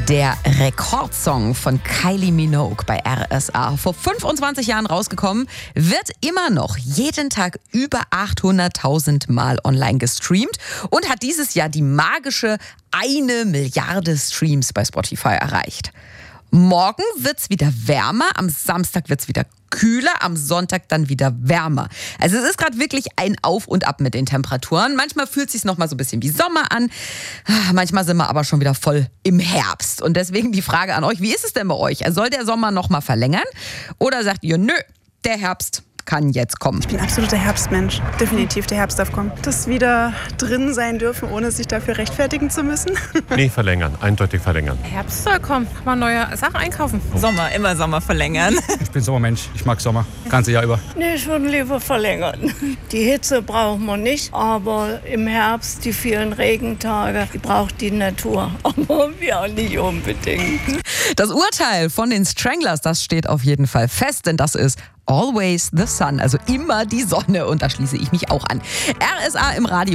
Der Rekordsong von Kylie Minogue bei RSA, vor 25 Jahren rausgekommen, wird immer noch jeden Tag über 800.000 Mal online gestreamt und hat dieses Jahr die magische 1 Milliarde Streams bei Spotify erreicht. Morgen wird's wieder wärmer, am Samstag wird's wieder kühler, am Sonntag dann wieder wärmer. Also es ist gerade wirklich ein Auf und Ab mit den Temperaturen. Manchmal fühlt es sich noch mal so ein bisschen wie Sommer an, manchmal sind wir aber schon wieder voll im Herbst. Und deswegen die Frage an euch, wie ist es denn bei euch? Soll der Sommer noch mal verlängern oder sagt ihr, nö, der Herbst kann jetzt kommen? Ich bin absoluter Herbstmensch. Definitiv, der Herbst darf kommen. Dass wieder drin sein dürfen, ohne sich dafür rechtfertigen zu müssen. Nee, verlängern. Eindeutig verlängern. Herbst soll kommen. Kann man neue Sachen einkaufen. Sommer, immer Sommer verlängern. Ich bin Sommermensch. Ich mag Sommer. Ganze Jahr über. Nee, ich würde lieber verlängern. Die Hitze brauchen wir nicht, aber im Herbst die vielen Regentage, die braucht die Natur. Aber wir auch nicht unbedingt. Das Urteil von den Stranglers, das steht auf jeden Fall fest, denn das ist Always the Sun, also immer die Sonne, und da schließe ich mich auch an. RSA im Radio.